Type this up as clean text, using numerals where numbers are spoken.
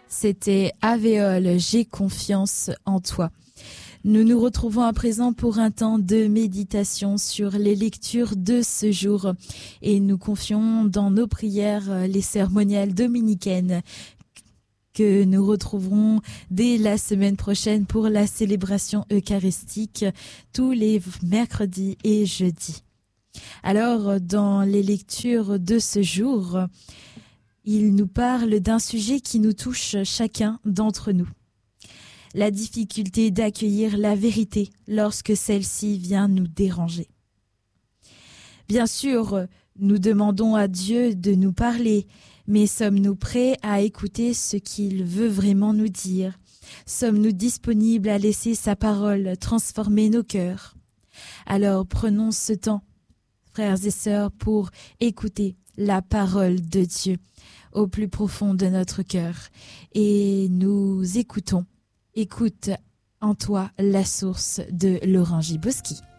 C'était Alvéole, j'ai confiance en toi. Nous nous retrouvons à présent pour un temps de méditation sur les lectures de ce jour et nous confions dans nos prières les cérémoniales dominicaines que nous retrouverons dès la semaine prochaine pour la célébration eucharistique tous les mercredis et jeudis. Alors, dans les lectures de ce jour, il nous parle d'un sujet qui nous touche chacun d'entre nous. La difficulté d'accueillir la vérité lorsque celle-ci vient nous déranger. Bien sûr, nous demandons à Dieu de nous parler, mais sommes-nous prêts à écouter ce qu'il veut vraiment nous dire? Sommes-nous disponibles à laisser sa parole transformer nos cœurs? Alors prenons ce temps, frères et sœurs, pour écouter la parole de Dieu au plus profond de notre cœur. Et nous écoutons. Écoute en toi la source de Laurent Giboski.